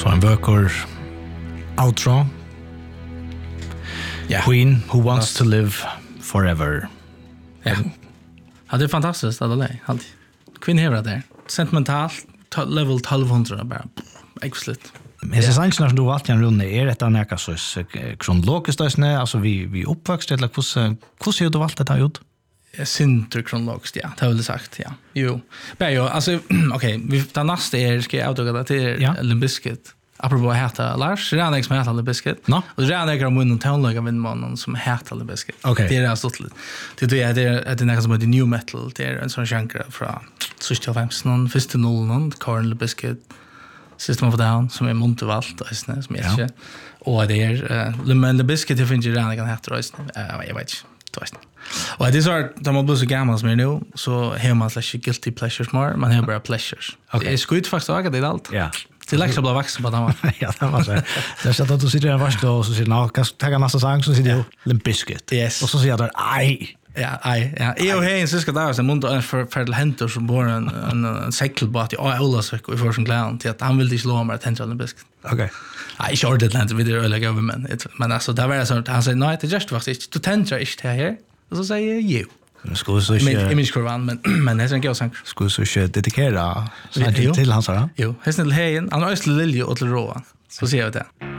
Så en böcker outro. Ja. Queen, Who Wants to Live Forever. Ja. Ja, det är fantastiskt att det är alltid. Queen hever där. Sentimentalt, level 1200 bara. Excellent. Men så sanns som du valt en runde detta näka så kronologiskt alltså vi uppväxt eller hur du valt det ut? Synter kronologiskt, ja. Det har väl sagt, ja. Jo. Men jo, alltså okej, den nästa ska jag avtrycka det till Limp Bizkit. Apropå heta Lars, Ranek som heter Limp Bizkit. No? Och Ranek har munnen tonlaga vindmannen som heter Limp Bizkit. Okay. Det är stort. Det är något som heter new metal, det är en sån genre från 65 först till 00 Korn Limp Bizkit. System of a Down som är Montevalt som är inte. Och det är men Limp Bizkit det finns ju Ranek kan heta jag vet inte. Och det är så att man blir så gammal som är nu så har man slash guilty pleasures more, man har bara pleasures. Okay. Det är skit faktiskt att det är allt. Ja. Det lägger sig bara växa på den. Ja, det var så. Det är så att du sitter i en varsk och så säger nå, kan ta nästa sång så säger du Limp Bizkit. Yes. Och så säger du aj. Ja, aj. Ja. Jag och en syska där som munter för till händer som bor en cykelbåt i Olasök och i försen klan till att han ville inte slå mig att hända Limp Bizkit. Okej. Nej, jag hörde det inte vidare eller över men alltså det var så han säger nej, det just faktiskt du tänder inte här. Och så säger jag ju. Skulle så inte image-kurvan, men det är en god sang. Skulle så inte dedikera till hans här? Jo, hästen till hejen, han har östlig lilje och till råa. Så ser jag det.